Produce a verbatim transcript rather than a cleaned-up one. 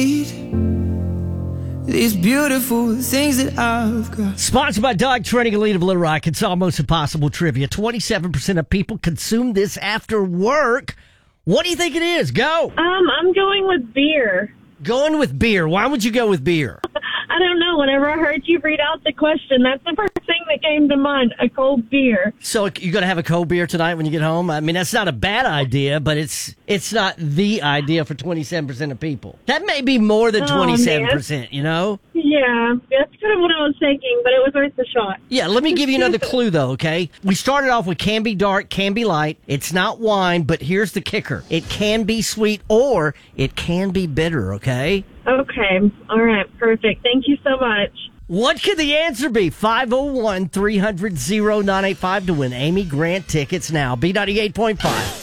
These beautiful things that I've got. Sponsored by Dog Training Elite of Little Rock. It's Almost Impossible Trivia. twenty-seven percent of people consume this after work. What do you think it is? Go. Um, I'm going with beer. Going with beer. Why would you go with beer? I don't know. Whenever I heard you read out the question, that's the first thing that came to mind, a cold beer. So you're going to have a cold beer tonight when you get home? I mean, that's not a bad idea, but it's it's not the idea for twenty-seven percent of people. That may be more than twenty-seven percent, oh, you know? Yeah, that's kind of what I was thinking, but it was worth the shot. Yeah, let me give you another clue, though, okay? We started off with can be dark, can be light. It's not wine, but here's the kicker. It can be sweet or it can be bitter, okay? Okay. All right. Perfect. Thank you so much. What could the answer be? five oh one, three hundred, oh nine eight five to win Amy Grant tickets now. B ninety-eight point five.